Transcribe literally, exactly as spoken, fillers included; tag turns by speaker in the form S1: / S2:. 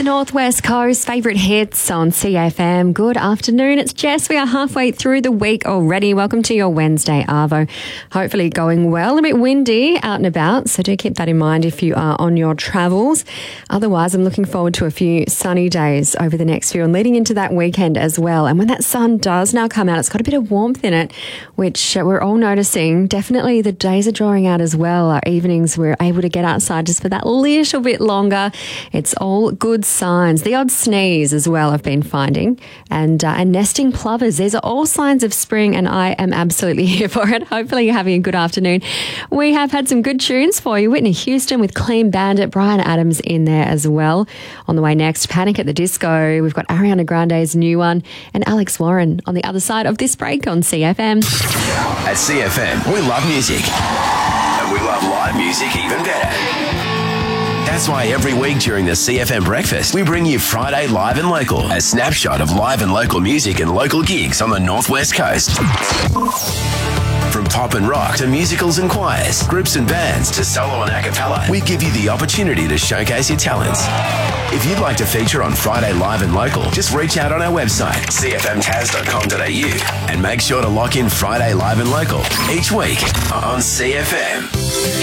S1: Northwest Coast, favourite hits on C F M. Good afternoon, it's Jess. We are halfway through the week already. Welcome to your Wednesday Arvo. Hopefully going well. A bit windy out and about, so do keep that in mind if you are on your travels. Otherwise, I'm looking forward to a few sunny days over the next few and leading into that weekend as well. And when that sun does now come out, it's got a bit of warmth in it, which we're all noticing. Definitely the days are drawing out as well. Our evenings, we're able to get outside just for that little bit longer. It's all good signs. The odd sneeze as well I've been finding, and uh, and nesting plovers. These are all signs of spring, and I am absolutely here for it. Hopefully you're having a good afternoon. We have had some good tunes for you. Whitney Houston with Clean Bandit, Bryan Adams in there as well. On the way next, Panic at the Disco. We've got Ariana Grande's new one and Alex Warren on the other side of this break on C F M.
S2: At C F M, we love music, and we love live music even better. That's why every week during the C F M Breakfast, we bring you Friday Live and Local, a snapshot of live and local music and local gigs on the Northwest Coast. From pop and rock to musicals and choirs, groups and bands to solo and a cappella, we give you the opportunity to showcase your talents. If you'd like to feature on Friday Live and Local, just reach out on our website, c f m tas dot com dot a u, and make sure to lock in Friday Live and Local each week on C F M.